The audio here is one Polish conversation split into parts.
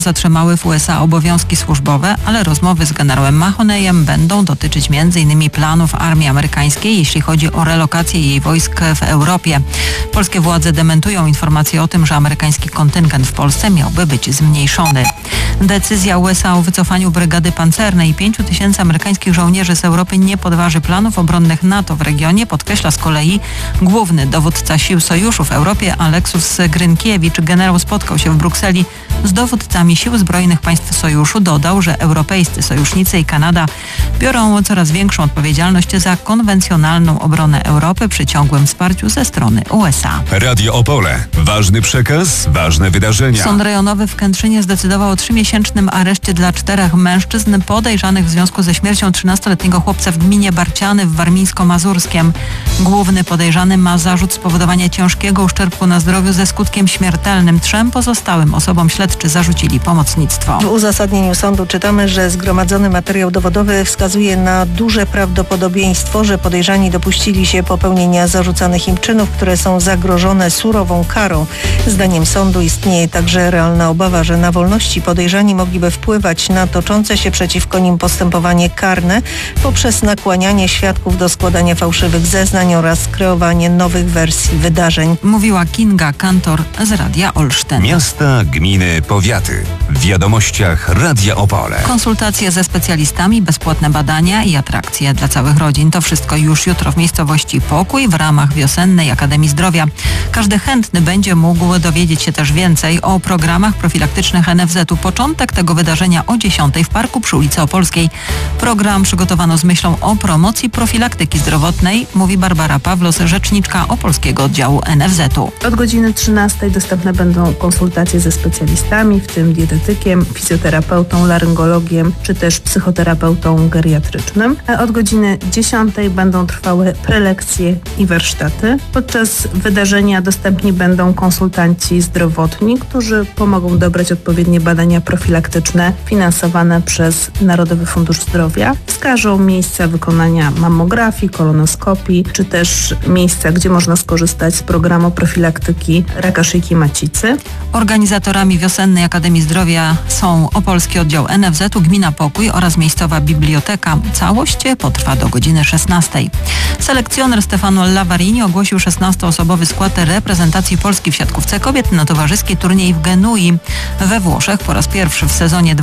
zatrzymały w USA obowiązki służbowe, ale rozmowy z generałem Mahoneyem będą dotyczyć m.in. planów armii amerykańskiej, jeśli chodzi o relokację jej wojsk w Europie. Polskie władze dementują informacje o tym, że amerykański kontyngent w Polsce miałby być zmniejszony. Decyzja USA o wycofaniu brygady pancernej 5000 amerykańskich żołnierzy z Europy nie podważy planów obronnych NATO w regionie, podkreśla z kolei główny dowódca sił sojuszu w Europie Aleksandr Grynkiewicz. Generał spotkał się w Brukseli z dowódcami sił zbrojnych państw sojuszu. Dodał, że europejscy sojusznicy i Kanada biorą coraz większą odpowiedzialność za konwencjonalną obronę Europy przy ciągłym wsparciu ze strony USA. Radio Opole. Ważny przekaz, ważne wydarzenia. Sąd rejonowy w Kętrzynie zdecydował o 3-miesięcznym areszcie dla 4 mężczyzn podejrzanych w związku ze śmiercią 13-letniego chłopca w gminie Barciany w Warmińsko-Mazurskiem. Główny podejrzany ma zarzut spowodowania ciężkiego uszczerbku na zdrowiu ze skutkiem śmiertelnym. 3 pozostałym osobom śledczy zarzucili pomocnictwo. W uzasadnieniu sądu czytamy, że zgromadzony materiał dowodowy wskazuje na duże prawdopodobieństwo, że podejrzani dopuścili się popełnienia zarzucanych im czynów, które są zagrożone surową karą. Zdaniem sądu istnieje także realna obawa, że na wolności podejrzani mogliby wpływać na toczące się przeciwko nim postępowanie karne poprzez nakłanianie świadków do składania fałszywych zeznań oraz kreowanie nowych wersji wydarzeń. Mówiła Kinga Kantor z Radia Olsztyn. Miasta, gminy, powiaty. W wiadomościach Radia Opole. Konsultacje ze specjalistami, bezpłatne badania i atrakcje dla całych rodzin. To wszystko już jutro w miejscowości Pokój w ramach Wiosennej Akademii Zdrowia. Każdy chętny będzie mógł dowiedzieć się też więcej o programach profilaktycznych NFZ-u. Początek tego wydarzenia o 10:00 w parku przy ulicy Opolskiej. Program przygotowano z myślą o promocji profilaktyki zdrowotnej, mówi Barbara Pawlos, rzeczniczka Opolskiego Oddziału NFZ-u. Od godziny 13:00 dostępne będą konsultacje ze specjalistami, w tym dietetykiem, fizjoterapeutą, laryngologiem czy też psychoterapeutą geriatrycznym. A od godziny 10:00 będą trwały prelekcje i warsztaty. Podczas wydarzenia dostępni będą konsultanci zdrowotni, którzy pomogą dobrać odpowiednie badania profilaktyczne finansowane przez Narodowy Fundusz Zdrowia. Wskażą miejsca wykonania mammografii, kolonoskopii, czy też miejsca, gdzie można skorzystać z programu profilaktyki raka szyjki macicy. Organizatorami Wiosennej Akademii Zdrowia są Opolski Oddział NFZ-u, Gmina Pokój oraz miejscowa biblioteka. Całość potrwa do godziny 16:00. Selekcjoner Stefano Lavarini ogłosił 16-osobowy skład reprezentacji Polski w siatkówce kobiet na towarzyski turniej w Genui we Włoszech. Po raz pierwszy w sezonie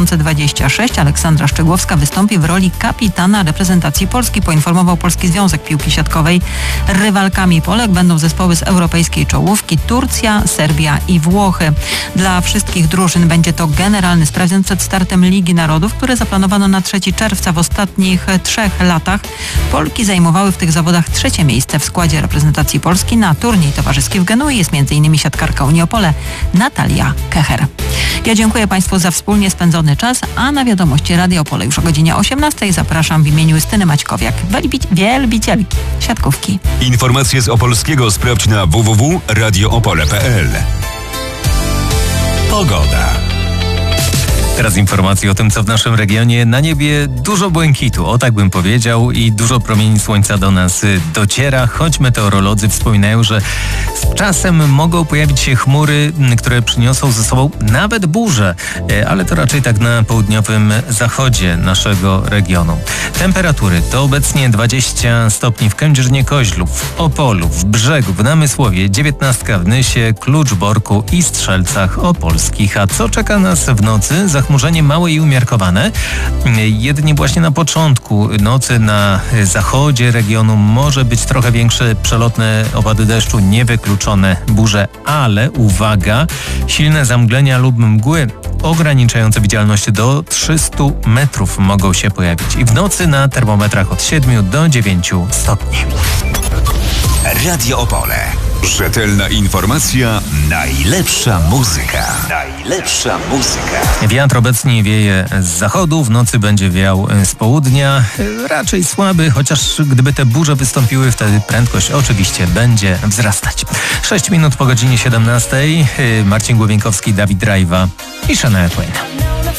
2026 Aleksandra Szczegłowska wystąpi w roli kapitana reprezentacji Polski, poinformował Polski Związek Piłki Siatkowej. Rywalkami Polek będą zespoły z europejskiej czołówki: Turcja, Serbia i Włochy. Dla wszystkich drużyn będzie to generalny sprawdzian przed startem Ligi Narodów, który zaplanowano na 3 czerwca. W ostatnich 3 latach Polki zajmowały w tych zawodach 3. miejsce. W składzie reprezentacji Polski na turniej towarzyski w Genui jest m.in. siatkarka Unii Opole Natalia Kecher. Ja dziękuję Państwu za wspólnie spędzony czas, a na wiadomości Radia Opole już o godzinie 18:00 zapraszam w imieniu Justyny Maćkowiak, wielbicielki siatkówki. Informacje z Opolskiego sprawdź na www.radioopole.pl. Pogoda. Teraz informacje o tym, co w naszym regionie. Na niebie dużo błękitu, o tak bym powiedział, i dużo promieni słońca do nas dociera, choć meteorolodzy wspominają, że z czasem mogą pojawić się chmury, które przyniosą ze sobą nawet burze, ale to raczej tak na południowym zachodzie naszego regionu. Temperatury to obecnie 20 stopni w Kędzierzynie-Koźlu, w Opolu, w Brzegu, w Namysłowie, 19 w Nysie, Kluczborku i Strzelcach Opolskich. A co czeka nas w nocy? Zachmurzenie małe i umiarkowane. Jedynie właśnie na początku nocy na zachodzie regionu może być trochę większe przelotne opady deszczu, niewykluczone burze, ale uwaga, silne zamglenia lub mgły ograniczające widzialność do 300 metrów mogą się pojawić. I w nocy na termometrach od 7 do 9 stopni. Radio Opole. Rzetelna informacja, najlepsza muzyka. Najlepsza muzyka. Wiatr obecnie wieje z zachodu, w nocy będzie wiał z południa. Raczej słaby, chociaż gdyby te burze wystąpiły, wtedy prędkość oczywiście będzie wzrastać. 6 minut po godzinie 17:00. Marcin Głowienkowski, Dawid Rajwa i Shania Twain.